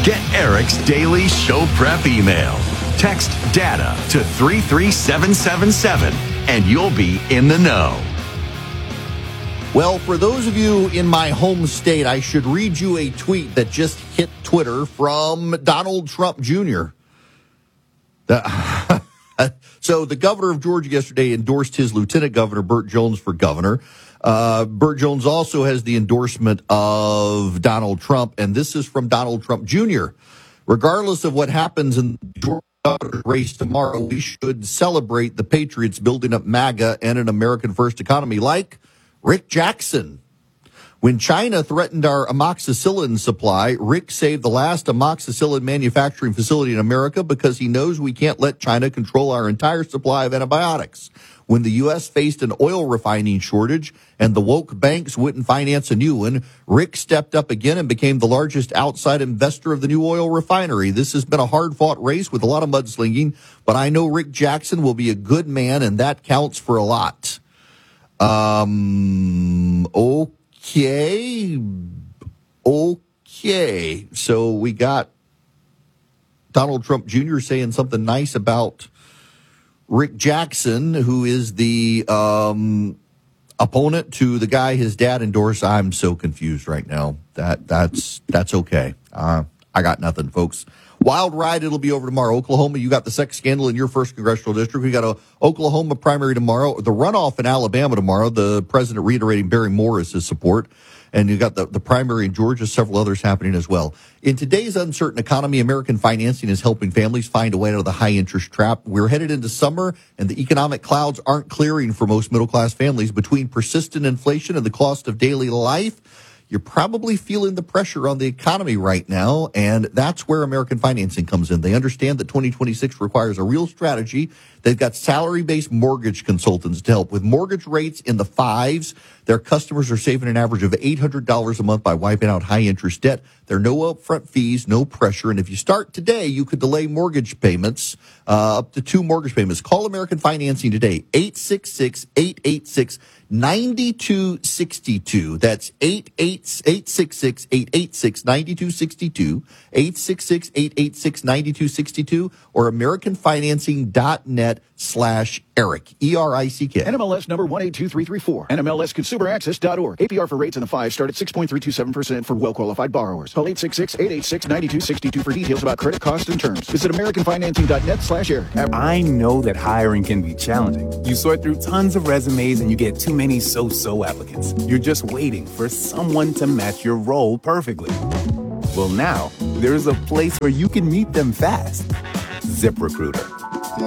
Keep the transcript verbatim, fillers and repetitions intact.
Get Eric's daily show prep email. Text DATA to three three seven seven seven and you'll be in the know. Well, for those of you in my home state, I should read you a tweet that just hit Twitter from Donald Trump Junior The, so the governor of Georgia yesterday endorsed his lieutenant governor, Burt Jones, for governor. Uh, Burt Jones also has the endorsement of Donald Trump, and this is from Donald Trump Junior Regardless of what happens in the Georgia race tomorrow, we should celebrate the Patriots building up MAGA and an American-first economy like Rick Jackson. When China threatened our amoxicillin supply, Rick saved the last amoxicillin manufacturing facility in America because he knows we can't let China control our entire supply of antibiotics. When the U S faced an oil refining shortage and the woke banks wouldn't finance a new one, Rick stepped up again and became the largest outside investor of the new oil refinery. This has been a hard-fought race with a lot of mudslinging, but I know Rick Jackson will be a good man, and that counts for a lot. Um, okay. Okay. So we got Donald Trump Junior saying something nice about Rick Jackson, who is the um, opponent to the guy his dad endorsed. I'm so confused right now. That that's that's okay. Uh, I got nothing, folks. Wild ride. It'll be over tomorrow. Oklahoma, you got the sex scandal in your first congressional district. We got a Oklahoma primary tomorrow. The runoff in Alabama tomorrow. The president reiterating Barry Morris' support. And you got the, the primary in Georgia, several others happening as well. In today's uncertain economy, American financing is helping families find a way out of the high interest trap. We're headed into summer, and the economic clouds aren't clearing for most middle class families. Between persistent inflation and the cost of daily life, you're probably feeling the pressure on the economy right now, and that's where American Financing comes in. They understand that twenty twenty-six requires a real strategy. They've got salary-based mortgage consultants to help. With mortgage rates in the fives, their customers are saving an average of eight hundred dollars a month by wiping out high-interest debt. There are no upfront fees, no pressure, and if you start today, you could delay mortgage payments, uh, up to two mortgage payments. Call American Financing today, eight six six, eight eight six, nine two six two. That's eight eight six six, eight eight six, nine two six two, eight six six, eight eight six, nine two six two, or americanfinancing.net slash Eric, E R I C K. N M L S number one eight two three three four. N M L S consumer access dot org. A P R for rates in the five start at six point three two seven percent for well-qualified borrowers. Call eight six six, eight eight six, nine two six two for details about credit costs and terms. Visit americanfinancing.net slash Eric. I know that hiring can be challenging. You sort through tons of resumes and you get too many so-so applicants. You're just waiting for someone to match your role perfectly. Well, now there's a place where you can meet them fast. ZipRecruiter.